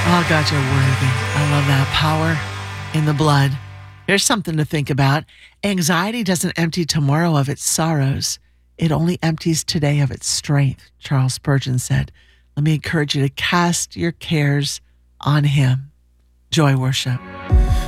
Oh, God, you're worthy. I love that power in the blood. Here's something to think about. Anxiety doesn't empty tomorrow of its sorrows. It only empties today of its strength, Charles Spurgeon said. Let me encourage you to cast your cares on him. Joy worship.